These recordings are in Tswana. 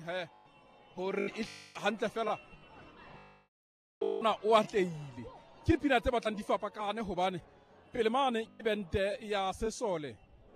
hore e hantle fela o atlehile ke pina tse batlang di fapakane hobane pele mane ke bente ya Sesole.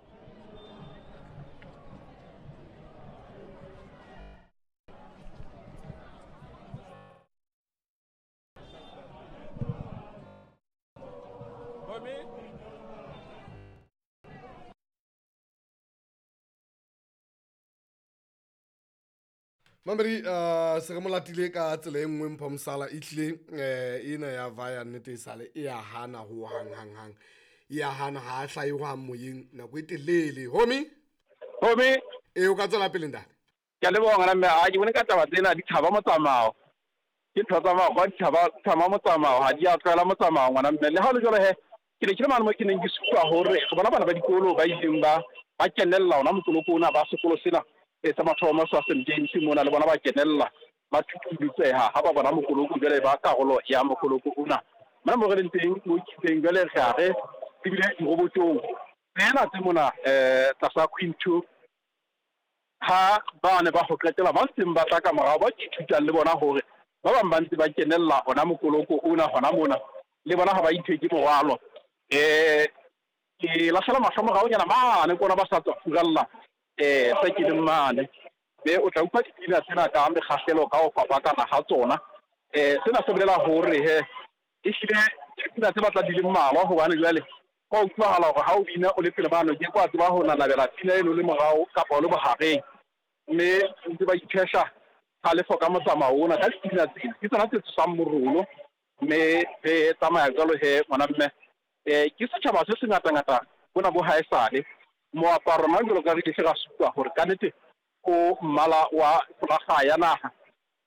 Mameri se re molatile ka tsela e nngwe Mpho Msala itlile ena ya vaya nnete sale e ya hana ho hang e ya hana ha hlahi ho moyeng nako e telele homi e o ka tsela pele ndane ke le bona ngana mme a di bone ka taba tsena di thaba motsamao ke tsamao ba di thaba motsamao ha di a tlala motsamao ngwana mme le ha le jole he ke le mane mo ke neng ke supa hore go bona bana ba dikolo ba ileng ba kenella ona motoloko ona ba sekolo sena sa mathomo sa St James mona le bona ba kenella ba thutuditseha ha ba bona mokoloko jale ba karolo ya mokoloko ona mana mo re lenteng mo kiteng jale re a re bile dirobotong tsena tse mona tsa Queen 2 ha ba ne ba go qetela ba seng ba tla ka morao ba ithutang le bona hore ba bang ba ntse ba kenella ona mokoloko ona hona mona le bona ha ba itheke morwalo ke la sala mahlomo ga o nyana mane kona ba sa tswa furalla sa ke le mane be o tla upa dipina tsena ka mekgahlelo ka o fapakana ha tsona sena se bolela hore he e shile dipina tse batla di le mmalwa hobane jwale ka o utlwahala hore ha o bina o le pele mano ke kwa tseba ho nanabela pina eno le morao kapa le bohareng mme ntse ba iphesha ha le foka motsamao ona ka dipina tsena ke tsona tse tsang morolo mme re tsamaya jalo he ngwana mme ke setjhaba se se ngata bona bo haesale moaparo mang jalo ka re ke se ga supa hore ka nete o mmala wa folaga ya naga